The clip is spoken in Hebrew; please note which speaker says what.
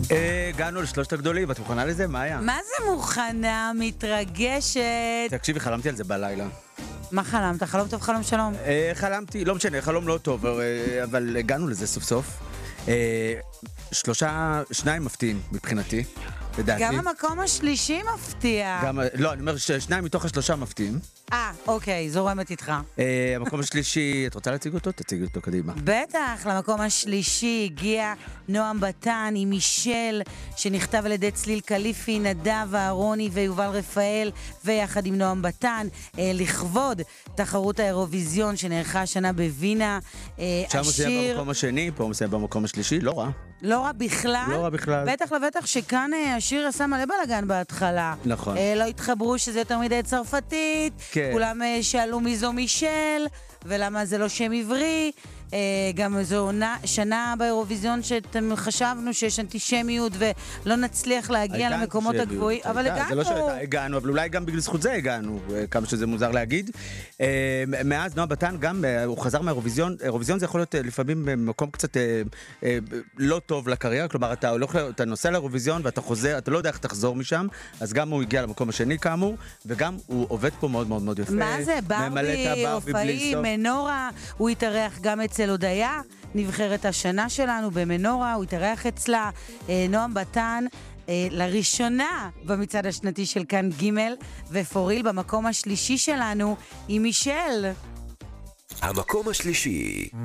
Speaker 1: הגענו לשלושת הגדולים, את מוכנה לזה? מה היה?
Speaker 2: מה זה מוכנה? מתרגשת.
Speaker 1: תקשיבי, חלמתי על זה בלילה.
Speaker 2: מה חלמת? חלום טוב, חלום שלום.
Speaker 1: חלמתי, לא משנה, חלום לא טוב, אבל הגענו לזה סוף סוף. שניים מפתיעים מבחינתי, לדעתי.
Speaker 2: גם המקום השלישי מפתיע.
Speaker 1: לא, אני אומר שניים מתוך השלושה מפתיעים.
Speaker 2: אוקיי, זורמת איתך.
Speaker 1: המקום השלישי, את רוצה להציג אותו? תציג אותו קדימה.
Speaker 2: בטח, למקום השלישי הגיע נועם בטן עם מישל, שנכתב על ידי צליל קליפי, נדב, אהרוני ויובל רפאל, ויחד עם נועם בטן, לכבוד תחרות האירוויזיון שנערכה השנה בווינה.
Speaker 1: שם הוא סיים במקום השני, פה הוא סיים במקום השלישי, לא רע.
Speaker 2: לא רע בכלל.
Speaker 1: לא רע בכלל.
Speaker 2: בטח לבטח שכאן השיר עשה מלא בלגן בהתחלה.
Speaker 1: נכון.
Speaker 2: לא התחברו שזה יותר מדי צרפתית.
Speaker 1: כן.
Speaker 2: כולם שאלו מי זו מישל, ולמה זה לא שם עברי. גם זו שנה באירוויזיון שאתם חשבנו שיש אנטישמיות ולא נצליח להגיע למקומות הגבוהים, אבל הגענו.
Speaker 1: זה לא שהגענו, אבל אולי גם בגלל זכות זה הגענו, כמה שזה מוזר להגיד. מאז נועם בטן גם, הוא חזר מהאירוויזיון, אירוויזיון זה יכול להיות לפעמים במקום קצת לא טוב לקריירה, כלומר אתה נוסע לאירוויזיון ואתה חוזר, אתה לא יודע איך תחזור משם, אז גם הוא הגיע למקום השני כאמור, וגם הוא עובד פה מאוד מאוד מאוד יפה.
Speaker 2: מה זה? ברבי, אופאים, מנורה, הוא התארח גם אצל הודיה, נבחרת השנה שלנו במנורה, הוא התארח אצלה, נועם בטן, לראשונה במצעד השנתי של כאן ג' ופוריל במקום השלישי שלנו עם מישל.
Speaker 3: המקום השלישי.